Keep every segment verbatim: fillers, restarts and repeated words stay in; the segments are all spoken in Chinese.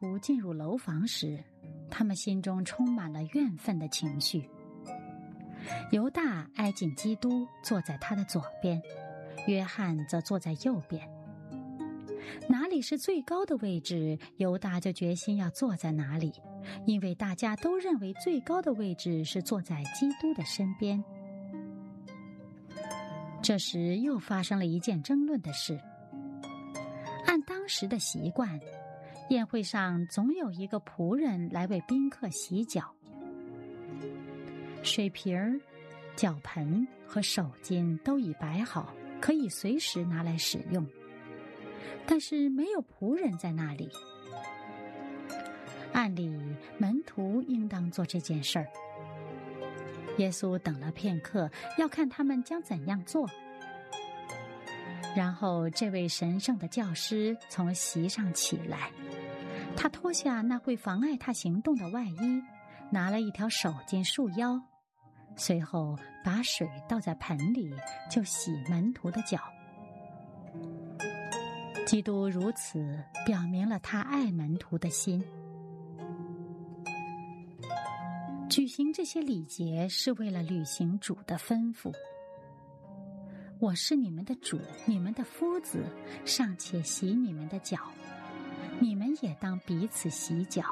徒进入楼房时，他们心中充满了怨愤的情绪。犹大挨近基督，坐在他的左边，约翰则坐在右边。哪里是最高的位置，犹大就决心要坐在哪里，因为大家都认为最高的位置是坐在基督的身边。这时又发生了一件争论的事。按当时的习惯，宴会上总有一个仆人来为宾客洗脚。水瓶儿、脚盆和手巾都已摆好，可以随时拿来使用。但是没有仆人在那里。按理门徒应当做这件事儿。耶稣等了片刻，要看他们将怎样做。然后这位神圣的教师从席上起来，他脱下那会妨碍他行动的外衣，拿了一条手巾束腰，随后把水倒在盆里，就洗门徒的脚。基督如此表明了他爱门徒的心。举行这些礼节是为了履行主的吩咐。我是你们的主，你们的夫子，尚且洗你们的脚，你们也当彼此洗脚。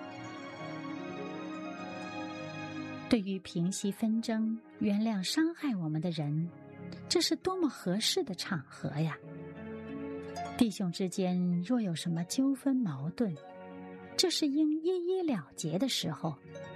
对于平息纷争、原谅伤害我们的人，这是多么合适的场合呀！弟兄之间若有什么纠纷矛盾，这是应一一了结的时候。